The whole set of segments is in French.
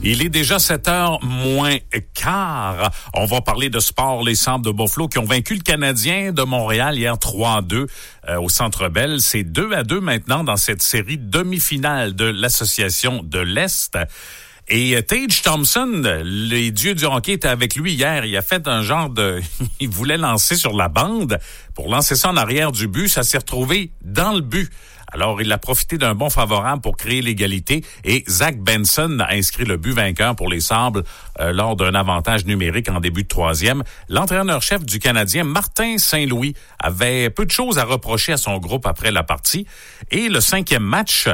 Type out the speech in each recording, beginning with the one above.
Il est déjà 7h moins quart. On va parler de sport. Les Sabres de Buffalo qui ont vaincu le Canadien de Montréal hier 3-2 au Centre Bell. C'est 2-2 maintenant dans cette série demi-finale de l'Association de l'Est. Et Tage Thompson, les dieux du hockey étaient avec lui hier. Il a fait un genre de... il voulait lancer sur la bande. Pour lancer ça en arrière du but, ça s'est retrouvé dans le but. Alors, il a profité d'un bon favorable pour créer l'égalité et Zach Benson a inscrit le but vainqueur pour les Sabres lors d'un avantage numérique en début de troisième. L'entraîneur-chef du Canadien, Martin Saint-Louis, avait peu de choses à reprocher à son groupe après la partie. Et le 5e match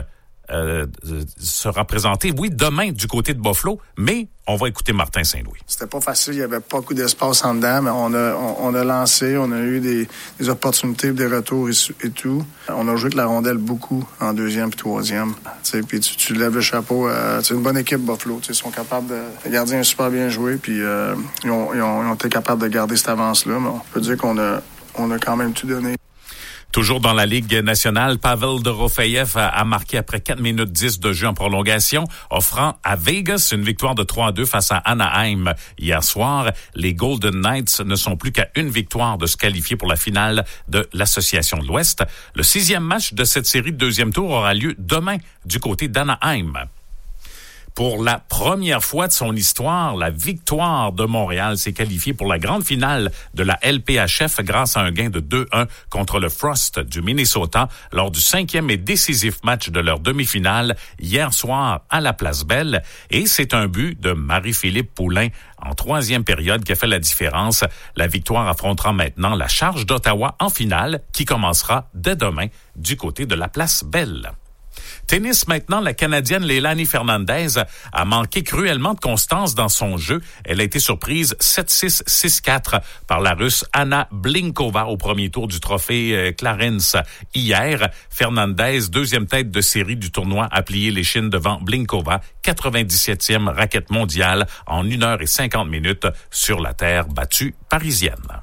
sera présenté, oui, demain du côté de Buffalo, mais on va écouter Martin Saint-Louis. C'était pas facile, il y avait pas beaucoup d'espace en dedans, mais on a lancé, on a eu des opportunités, des retours et tout. On a joué avec la rondelle beaucoup en deuxième puis troisième. Puis tu lèves le chapeau. C'est une bonne équipe, Buffalo. Ils sont capables de... Les gardiens ont super bien joué, puis ils ont été capables de garder cette avance-là. Mais on peut dire qu'on a quand même tout donné. Toujours dans la Ligue nationale, Pavel Dorofeyev a marqué après 4 minutes 10 de jeu en prolongation, offrant à Vegas une victoire de 3-2 face à Anaheim. Hier soir, les Golden Knights ne sont plus qu'à une victoire de se qualifier pour la finale de l'Association de l'Ouest. Le 6e match de cette série de deuxième tour aura lieu demain du côté d'Anaheim. Pour la première fois de son histoire, la Victoire de Montréal s'est qualifiée pour la grande finale de la LPHF grâce à un gain de 2-1 contre le Frost du Minnesota lors du 5e et décisif match de leur demi-finale hier soir à la Place Bell. Et c'est un but de Marie-Philippe Poulin en 3e période qui a fait la différence. La Victoire affrontera maintenant la Charge d'Ottawa en finale qui commencera dès demain du côté de la Place Bell. Tennis maintenant, la Canadienne Leilani Fernandez a manqué cruellement de constance dans son jeu. Elle a été surprise 7-6, 6-4 par la Russe Anna Blinkova au premier tour du trophée Clarence. Hier, Fernandez, deuxième tête de série du tournoi, a plié les chines devant Blinkova, 97e raquette mondiale en 1h50 sur la terre battue parisienne.